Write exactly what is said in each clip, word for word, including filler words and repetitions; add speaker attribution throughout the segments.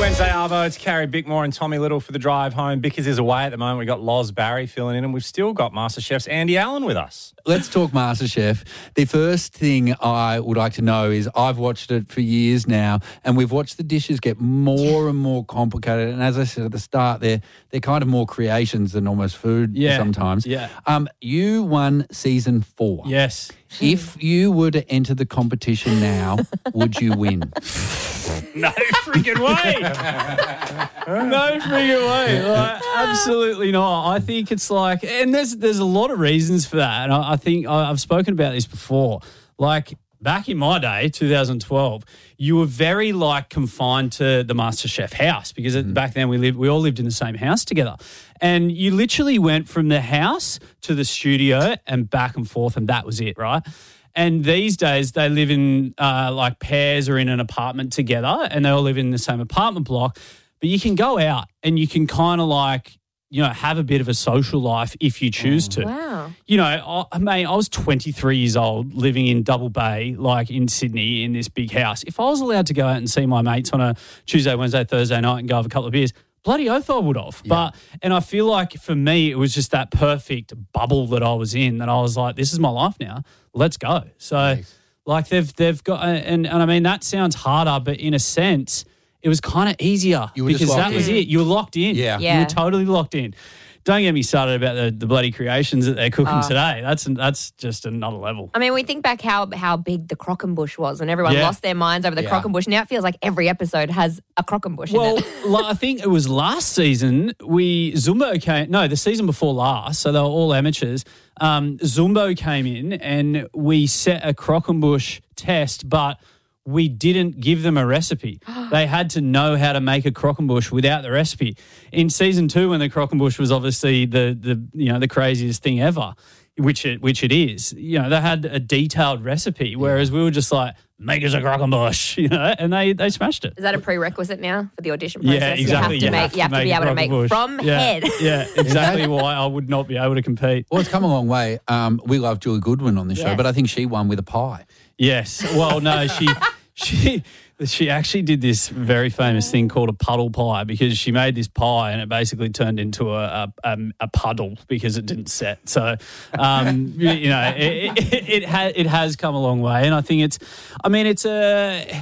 Speaker 1: Wednesday, Arvo. It's Carrie Bickmore and Tommy Little for the drive home. Bickers is away at the moment. We've got Loz Barry filling in, and we've still got MasterChef's Andy Allen with us.
Speaker 2: Let's talk MasterChef. The first thing I would like to know is I've watched it for years now, and we've watched the dishes get more and more complicated. And as I said at the start, they're, they're kind of more creations than almost food
Speaker 1: Yeah.
Speaker 2: sometimes.
Speaker 1: Yeah.
Speaker 2: Um, you won season four.
Speaker 1: Yes.
Speaker 2: If you were to enter the competition now, would you win?
Speaker 1: No freaking way. No freaking way. Like, absolutely not. I think it's like, and there's there's a lot of reasons for that. And I, I think I, I've spoken about this before. Like back in my day, two thousand twelve, you were very like confined to the MasterChef house because mm. back then we lived, we all lived in the same house together. And you literally went from the house to the studio and back and forth, and that was it, right? And these days they live in uh, like pairs or in an apartment together, and they all live in the same apartment block. But you can go out and you can kind of like, you know, have a bit of a social life if you choose to.
Speaker 3: Wow.
Speaker 1: You know, I, mate, I was twenty-three years old living in Double Bay, like in Sydney in this big house. If I was allowed to go out and see my mates on a Tuesday, Wednesday, Thursday night and go have a couple of beers, bloody oath I would have. Yeah. But, and I feel like for me, it was just that perfect bubble that I was in that I was like, this is my life now. Let's go. So nice. like they've, they've got, and, and I mean, that sounds harder, but in a sense, it was kind of easier because that was it. You were locked in.
Speaker 2: Yeah.
Speaker 3: yeah.
Speaker 1: You were totally locked in. Don't get me started about the, the bloody creations that they're cooking
Speaker 3: oh.
Speaker 1: today. That's that's just another level.
Speaker 3: I mean, we think back how how big the Crockenbush was, and everyone
Speaker 1: Yeah.
Speaker 3: lost their minds over the
Speaker 2: Yeah.
Speaker 3: Crockenbush. Now it feels like every episode has a Crockenbush
Speaker 1: Well,
Speaker 3: in it.
Speaker 1: la- I think it was last season we Zumbo came. No, the season before last. So they were all amateurs. Um, Zumbo came in and we set a Crockenbush test, but we didn't give them a recipe. They had to know how to make a Crockenbush without the recipe. In season two, when the Crockenbush was obviously the the you know the craziest thing ever, which it which it is, you know, they had a detailed recipe, whereas we were just like, make us a Crockenbush, you know, and they they smashed it.
Speaker 3: Is that a prerequisite now for the audition process?
Speaker 1: Yeah, exactly.
Speaker 3: You have to
Speaker 1: You
Speaker 3: make. You have to be able to make
Speaker 1: Crockenbush.
Speaker 3: from
Speaker 1: yeah.
Speaker 3: head.
Speaker 1: Yeah, exactly why I would not be able to compete.
Speaker 2: Well, it's come a long way. Um, we love Julie Goodwin on the show,
Speaker 3: Yes.
Speaker 2: but I think she won with a pie.
Speaker 1: Yes. Well, no, she she she actually did this very famous thing called a puddle pie because she made this pie and it basically turned into a a, a puddle because it didn't set. So, um, you know, it it, it, ha, it has come a long way, and I think it's. I mean, it's a.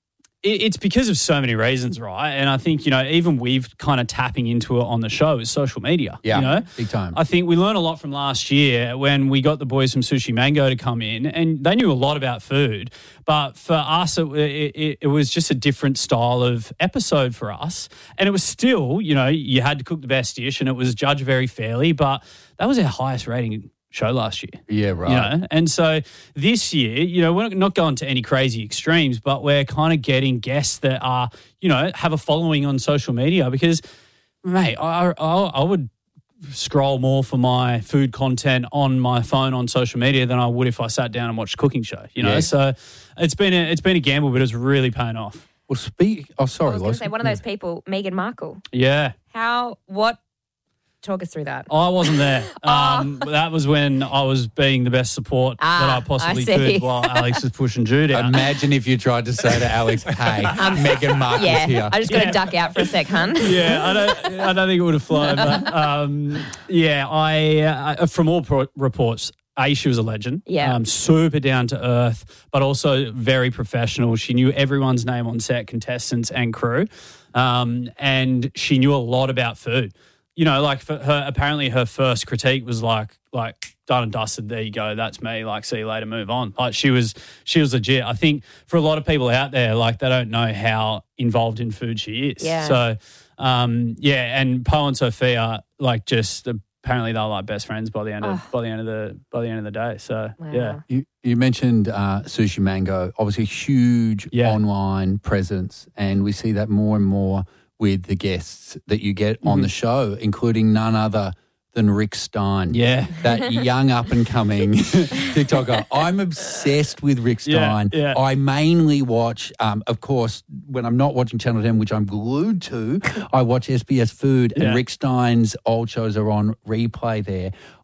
Speaker 1: It's because of so many reasons, right? And I think, you know, even we've kind of tapping into it on the show is social media.
Speaker 2: Yeah,
Speaker 1: you know?
Speaker 2: big time.
Speaker 1: I think we learned a lot from last year when we got the boys from Sushi Mango to come in, and they knew a lot about food. But for us, it, it, it was just a different style of episode for us. And it was still, you know, you had to cook the best dish and it was judged very fairly, but that was our highest rating show last year.
Speaker 2: Yeah, right.
Speaker 1: You know? And so this year, you know, we're not going to any crazy extremes, but we're kind of getting guests that are, you know, have a following on social media because, mate, I, I, I would scroll more for my food content on my phone on social media than I would if I sat down and watched a cooking show, you know?
Speaker 2: Yeah.
Speaker 1: So it's been a, it's been a gamble, but it's really paying off.
Speaker 2: Well, speak. Oh,
Speaker 3: I
Speaker 2: sorry,
Speaker 3: was going
Speaker 2: Loz.
Speaker 3: to say one of those people, Meghan Markle.
Speaker 1: Yeah.
Speaker 3: How? What? Talk us through that.
Speaker 1: I wasn't there. Um, That was when I was being the best support
Speaker 3: Ah,
Speaker 1: that I possibly
Speaker 3: I see.
Speaker 1: could while Alex was pushing Jude out.
Speaker 2: Imagine if you tried to say to Alex, hey, Meghan Markle's
Speaker 3: Yeah,
Speaker 2: here.
Speaker 3: I just got to
Speaker 1: Yeah.
Speaker 3: duck out for a sec, hun.
Speaker 1: Yeah, I don't. I don't think it would have flown. But um, yeah, I uh, from all pro- reports, A, she was a legend.
Speaker 3: Yeah.
Speaker 1: um, super down to earth, but also very professional. She knew everyone's name on set, contestants and crew, um, and she knew a lot about food. You know, like for her, apparently her first critique was like, like done and dusted. There you go. That's me. Like, see you later. Move on. Like she was, she was legit. I think for a lot of people out there, like they don't know how involved in food she is.
Speaker 3: Yeah.
Speaker 1: So, um, yeah. And Poe and Sophia, like, just apparently they're like best friends by the end of
Speaker 3: Oh.
Speaker 1: by the end of the by the end of the day. So,
Speaker 3: Wow.
Speaker 1: yeah.
Speaker 2: You, you mentioned uh, Sushi Mango, obviously huge
Speaker 1: Yeah.
Speaker 2: online presence, and we see that more and more with the guests that you get on
Speaker 1: Mhm.
Speaker 2: the show, including none other than Rick Stein.
Speaker 1: Yeah.
Speaker 2: That young up-and-coming TikToker. I'm obsessed with Rick
Speaker 1: Yeah,
Speaker 2: Stein.
Speaker 1: yeah.
Speaker 2: I mainly watch, um, of course, when I'm not watching Channel ten, which I'm glued to, I watch S B S Food, and
Speaker 1: Yeah.
Speaker 2: Rick Stein's old shows are on replay there.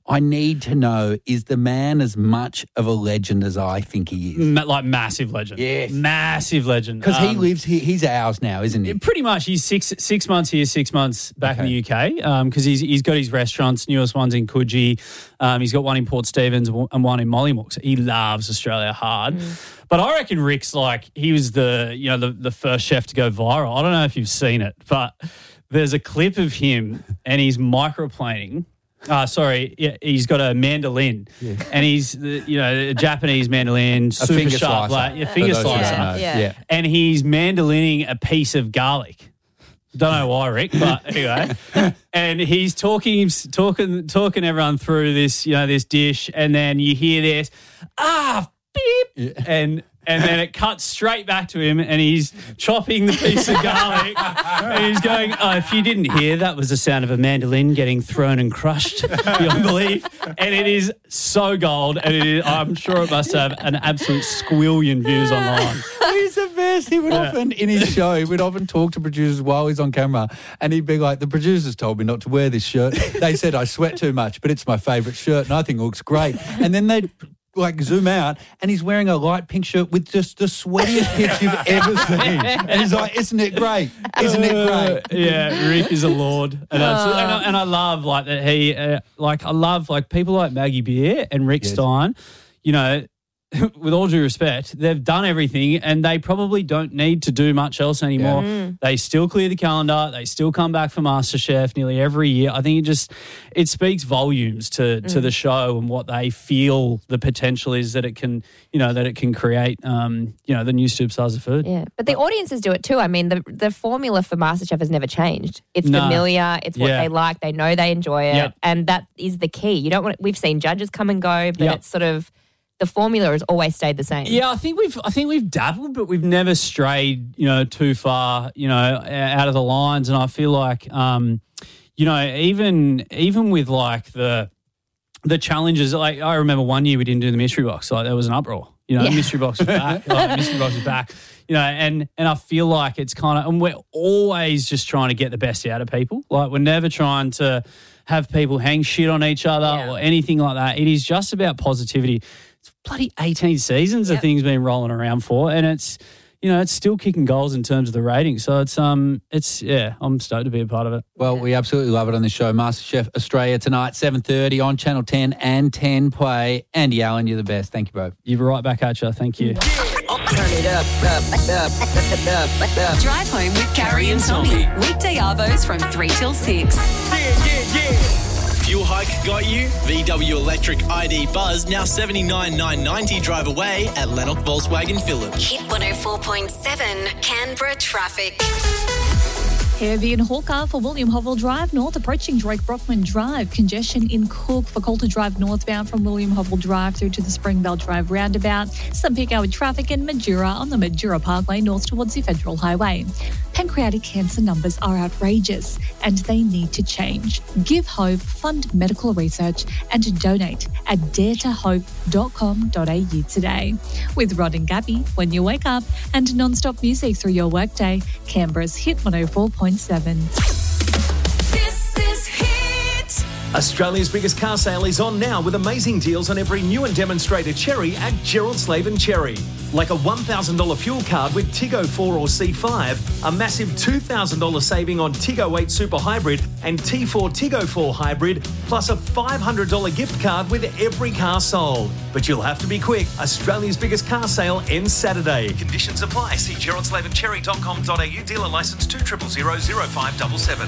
Speaker 2: I need to know, is the man as much of a legend as I think he is?
Speaker 1: Ma- like massive legend.
Speaker 2: Yes.
Speaker 1: Massive legend.
Speaker 2: Because he
Speaker 1: Um,
Speaker 2: lives, he, he's ours now, isn't he?
Speaker 1: Pretty much. He's six six months here, six months back in
Speaker 2: Okay.
Speaker 1: the U K because he's he's got his restaurants, newest one's in Coogee. Um, he's got one in Port Stephens and one in Mollymook. So he loves Australia hard. But I reckon Rick's like, he was the, you know, the, the first chef to go viral. I don't know if you've seen it, but there's a clip of him and he's microplaning. Uh, sorry, yeah, he's got a mandolin, yeah. and he's the, you know a Japanese mandolin, super
Speaker 2: finger
Speaker 1: sharp,
Speaker 2: slicer.
Speaker 1: like, yeah, finger
Speaker 2: For those who
Speaker 1: slicer,
Speaker 2: don't know.
Speaker 3: Yeah.
Speaker 2: yeah.
Speaker 1: and he's mandolining a piece of garlic. Don't know why, Rick, but anyway, and he's talking, he's talking, talking everyone through this, you know, this dish, and then you hear this, ah, beep,
Speaker 2: Yeah.
Speaker 1: and. And then it cuts straight back to him and he's chopping the piece of garlic and he's going, oh, if you didn't hear, that was the sound of a mandolin getting thrown and crushed beyond belief. And it is so gold and it is, I'm sure it must have an absolute squillion views online.
Speaker 2: He's the best. He would often, in his show, he would often talk to producers while he's on camera and he'd be like, the producers told me not to wear this shirt. They said I sweat too much, but it's my favourite shirt and I think it looks great. And then they'd like zoom out and he's wearing a light pink shirt with just the sweatiest pitch you've ever seen. And he's like, isn't it great? Isn't it great?
Speaker 1: Uh, yeah, Rick is a lord. And, absolutely, and, I, and I love like that he, uh, like I love like people like Maggie Beer and Rick
Speaker 2: Yes.
Speaker 1: Stein, you know, with all due respect, they've done everything and they probably don't need to do much else anymore.
Speaker 2: Yeah.
Speaker 1: They still clear the calendar. They still come back for MasterChef nearly every year. I think it just, it speaks volumes to, to the show and what they feel the potential is that it can, you know, that it can create, um, you know, the new superstars of food.
Speaker 3: Yeah, but the audiences do it too. I mean, the the formula for MasterChef has never changed. It's
Speaker 1: No.
Speaker 3: familiar. It's what
Speaker 1: Yeah.
Speaker 3: they like. They know they enjoy it,
Speaker 1: Yep.
Speaker 3: and that is the key. You don't want. We've seen judges come and go, but
Speaker 1: Yep.
Speaker 3: it's sort of the formula has always stayed the same.
Speaker 1: Yeah, I think we've I think we've dabbled, but we've never strayed, you know, too far, you know, out of the lines. And I feel like, um, you know, even even with like the the challenges, like I remember one year we didn't do the mystery box, like there was an uproar. You know,
Speaker 3: Yeah.
Speaker 1: the mystery box was back. Like, mystery box is back. You know, and and I feel like it's kind of, and we're always just trying to get the best out of people. Like we're never trying to have people hang shit on each other
Speaker 3: Yeah.
Speaker 1: or anything like that. It is just about positivity. It's bloody eighteen seasons
Speaker 3: Yep.
Speaker 1: of things been rolling around for, and it's, you know, it's still kicking goals in terms of the rating. So it's um, it's yeah, I'm stoked to be a part of it.
Speaker 2: Well, we absolutely love it on this show. MasterChef Australia tonight, seven thirty on Channel ten and ten Play. Andy Allen, you're the best. Thank you both.
Speaker 1: You're right back at you. Thank you.
Speaker 4: Turn it up, up, up, up, up, up.
Speaker 5: Drive home with Carrie and Tommy. Weekday arvos from three till six.
Speaker 4: Yeah, yeah, yeah.
Speaker 6: Fuel hike got you? V W Electric I D Buzz now seventy-nine nine ninety drive away at Lennox Volkswagen Phillip.
Speaker 5: Hit one oh four point seven Canberra traffic.
Speaker 7: Heavy in Hawker for William Hovell Drive North, approaching Drake Brockman Drive. Congestion in Cook for Coulter Drive northbound from William Hovell Drive through to the Springvale Drive roundabout. Some peak hour traffic in Majura on the Majura Parkway north towards the Federal Highway. Pancreatic cancer numbers are outrageous and they need to change. Give hope, fund medical research and donate at dare to hope dot com dot a u today. With Rod and Gabby, when you wake up, and non-stop music through your workday, Canberra's Hit one oh four point seven.
Speaker 5: This is Hit.
Speaker 8: Australia's biggest car sale is on now with amazing deals on every new and demonstrator Cherry at Gerald Slaven Cherry. Like a one thousand dollars fuel card with Tiggo four or C five, a massive two thousand dollars saving on Tiggo eight Super Hybrid and T four Tiggo four Hybrid, plus a five hundred dollars gift card with every car sold. But you'll have to be quick. Australia's biggest car sale ends Saturday. Conditions apply. See gerald slaven cherry dot com dot a u. Dealer licence two zero zero zero zero five seven seven.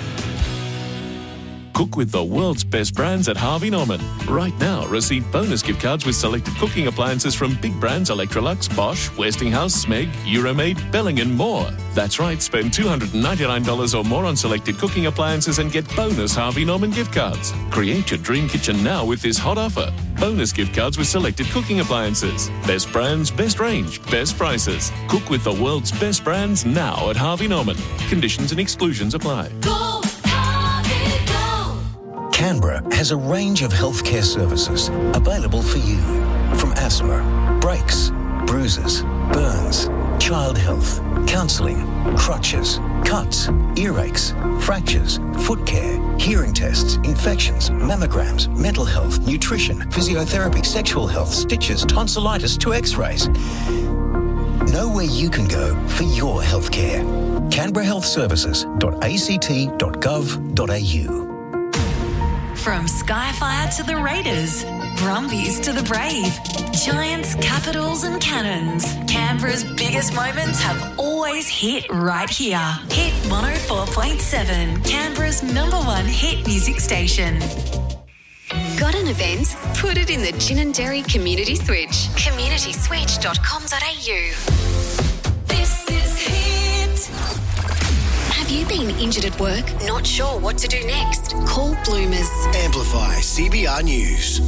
Speaker 9: Cook with the world's best brands at Harvey Norman. Right now, receive bonus gift cards with selected cooking appliances from big brands Electrolux, Bosch, Westinghouse, Smeg, Euromade, Belling and more. That's right, spend two hundred ninety-nine dollars or more on selected cooking appliances and get bonus Harvey Norman gift cards. Create your dream kitchen now with this hot offer. Bonus gift cards with selected cooking appliances. Best brands, best range, best prices. Cook with the world's best brands now at Harvey Norman. Conditions and exclusions apply.
Speaker 5: Go, Harvey, go.
Speaker 10: Canberra has a range of healthcare services available for you. From asthma, brakes, bruises, burns, child health, counselling, crutches, cuts, earaches, fractures, foot care, hearing tests, infections, mammograms, mental health, nutrition, physiotherapy, sexual health, stitches, tonsillitis to x-rays. Know where you can go for your healthcare. canberra health services dot a c t dot gov dot a u.
Speaker 5: From Skyfire to the Raiders, Brumbies to the Brave, Giants, Capitals and Cannons, Canberra's biggest moments have always hit right here. Hit one oh four point seven, Canberra's number one hit music station.
Speaker 11: Got an event? Put it in the Gin and Dairy Community Switch. community switch dot com dot a u.
Speaker 5: This is Hit.
Speaker 11: Have you been injured at work? Not sure what to do next? Call Bloomers.
Speaker 12: Amplify C B R News.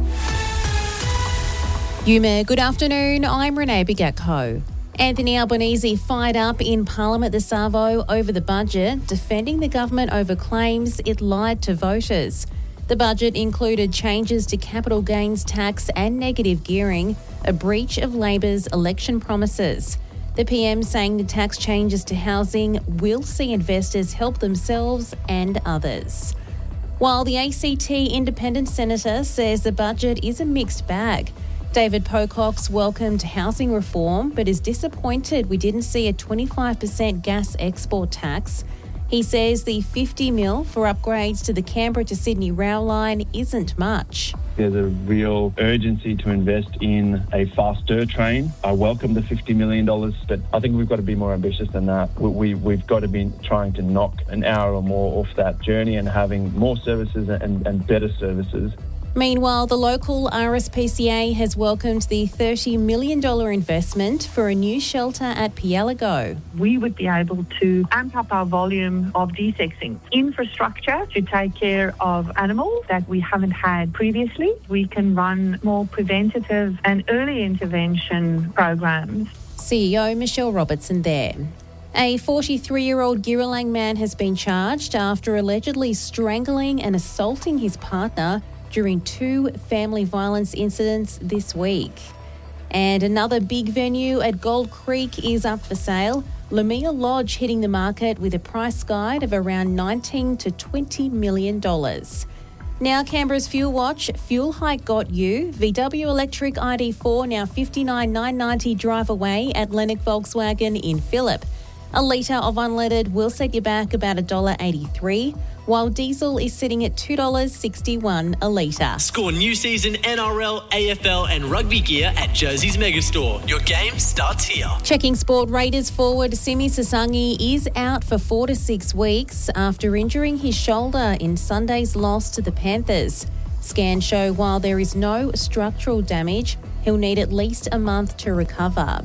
Speaker 13: Yuma, good afternoon. I'm Renee Bigatko. Anthony Albanese fired up in Parliament this Savo over the budget, defending the government over claims it lied to voters. The budget included changes to capital gains tax and negative gearing, a breach of Labor's election promises. The P M saying the tax changes to housing will see investors help themselves and others. While the A C T Independent Senator says the budget is a mixed bag. David Pocock's welcomed housing reform, but is disappointed we didn't see a twenty-five percent gas export tax. He says the fifty mil for upgrades to the Canberra to Sydney rail line isn't much.
Speaker 14: There's a real urgency to invest in a faster train. I welcome the fifty million dollars, but I think we've got to be more ambitious than that. We, we, we've got to be trying to knock an hour or more off that journey and having more services and, and better services.
Speaker 13: Meanwhile, the local R S P C A has welcomed the thirty million dollars investment for a new shelter at Pielago.
Speaker 15: We would be able to amp up our volume of desexing. Infrastructure to take care of animals that we haven't had previously. We can run more preventative and early intervention programs.
Speaker 13: C E O Michelle Robertson there. A forty-three-year-old Giralang man has been charged after allegedly strangling and assaulting his partner during two family violence incidents this week. And another big venue at Gold Creek is up for sale. Lamia Lodge hitting the market with a price guide of around nineteen to twenty million dollars. Now Canberra's Fuel Watch, fuel hike got you. V W Electric I D four now fifty-nine thousand nine hundred ninety drive away at Lennox Volkswagen in Phillip. A litre of unleaded will set you back about one dollar eighty-three, while diesel is sitting at two dollars sixty-one a litre.
Speaker 6: Score new season N R L, A F L and rugby gear at Jersey's Megastore. Your game starts here.
Speaker 13: Checking sport, Raiders forward Simi Sasangi is out for four to six weeks after injuring his shoulder in Sunday's loss to the Panthers. Scans show while there is no structural damage, he'll need at least a month to recover.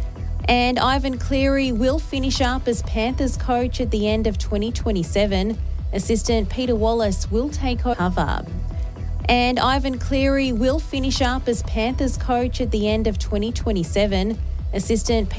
Speaker 13: And Ivan Cleary will finish up as Panthers coach at the end of twenty twenty-seven. Assistant Peter Wallace will take over. And Ivan Cleary will finish up as Panthers coach at the end of twenty twenty-seven. Assistant